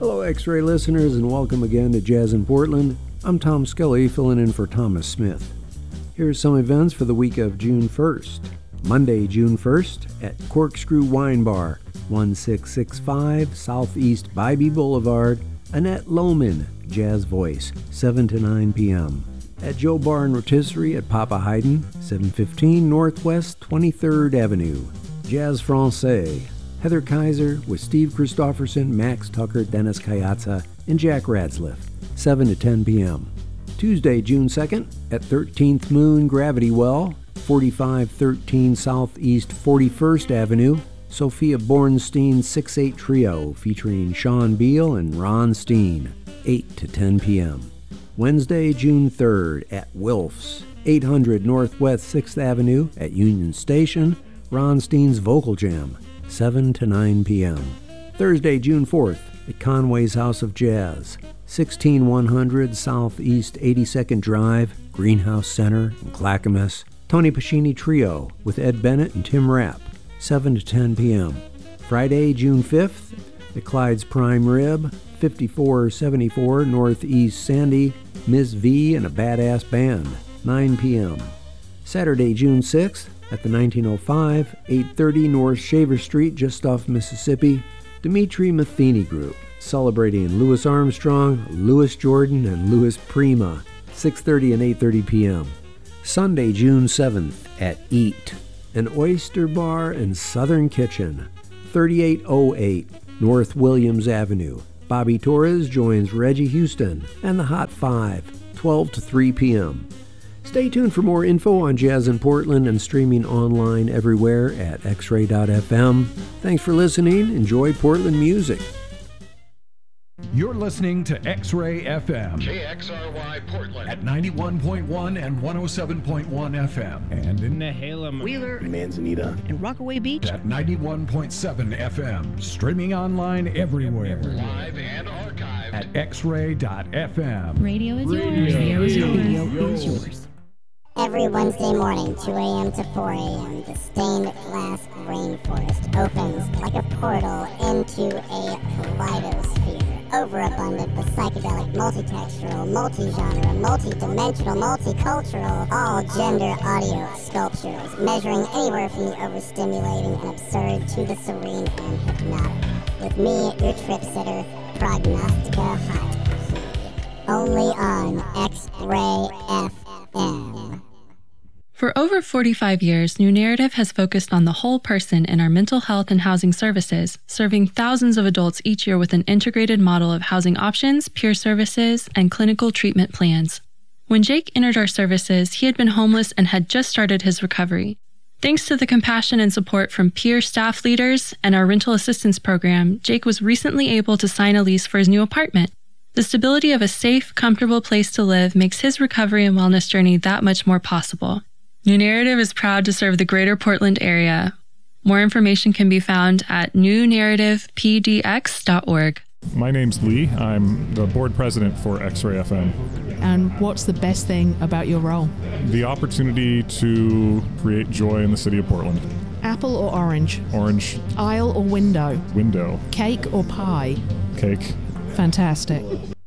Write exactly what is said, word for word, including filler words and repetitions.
Hello, X-Ray listeners, and welcome again to Jazz in Portland. I'm Tom Scully, filling in for Thomas Smith. Here's some events for the week of June first. Monday, June first, at Corkscrew Wine Bar, one six six five Southeast Bybee Boulevard, Annette Lohman, Jazz Voice, seven to nine p.m. At Joe Bar and Rotisserie at Papa Haydn, seven fifteen Northwest twenty-third Avenue. Jazz Francais, Heather Kaiser with Steve Christofferson, Max Tucker, Dennis Kayatsa, and Jack Radsliff, seven to ten p.m. Tuesday, June second, at thirteenth Moon Gravity Well, forty-five thirteen Southeast forty-first Avenue, Sophia Bornstein six eight Trio featuring Sean Beal and Ron Steen, eight to ten p.m. Wednesday, June third, at Wilf's, eight hundred Northwest sixth Avenue at Union Station, Ron Steen's Vocal Jam, seven to nine p.m. Thursday, June fourth, at Conway's House of Jazz, sixteen one hundred Southeast eighty-second Drive, Greenhouse Center in Clackamas, Tony Pascini Trio with Ed Bennett and Tim Rapp, seven to ten p.m. Friday, June fifth, at Clyde's Prime Rib, fifty-four seventy-four Northeast Sandy, Miz V and a Badass Band, nine p.m. Saturday, June sixth, at the nineteen oh five, eight thirty North Shaver Street, just off Mississippi, Dimitri Matheny Group, celebrating Louis Armstrong, Louis Jordan, and Louis Prima, six thirty and eight thirty p.m. Sunday, June seventh, at Eat, an oyster bar and southern kitchen, thirty-eight oh eight North Williams Avenue. Bobby Torres joins Reggie Houston and the Hot Five, twelve to three p.m. Stay tuned for more info on Jazz in Portland and streaming online everywhere at x ray dot f m. Thanks for listening. Enjoy Portland music. You're listening to X-Ray F M. K X R Y Portland. At ninety-one point one and one oh seven point one F M. And in Nehalem, Wheeler, Manzanita, and Rockaway Beach. At ninety-one point seven F M. Streaming online everywhere. Live and archived. At x ray dot f m. Radio is yours. Radio is yours. Radio is yours. Every Wednesday morning, two a.m. to four a.m., the stained glass rainforest opens like a portal into a kaleidosphere. Overabundant with psychedelic, multitextural, multi-genre, multi-dimensional, multicultural, all-gender audio sculptures, measuring anywhere from the overstimulating and absurd to the serene and hypnotic. With me, your trip sitter, Prognostica Hot. Only on X-Ray F M. For over forty-five years, New Narrative has focused on the whole person in our mental health and housing services, serving thousands of adults each year with an integrated model of housing options, peer services, and clinical treatment plans. When Jake entered our services, he had been homeless and had just started his recovery. Thanks to the compassion and support from peer staff leaders and our rental assistance program, Jake was recently able to sign a lease for his new apartment. The stability of a safe, comfortable place to live makes his recovery and wellness journey that much more possible. New Narrative is proud to serve the greater Portland area. More information can be found at new narrative p d x dot org. My name's Lee. I'm the board president for X-Ray F M. And what's the best thing about your role? The opportunity to create joy in the city of Portland. Apple or orange? Orange. Aisle or window? Window. Cake or pie? Cake. Fantastic.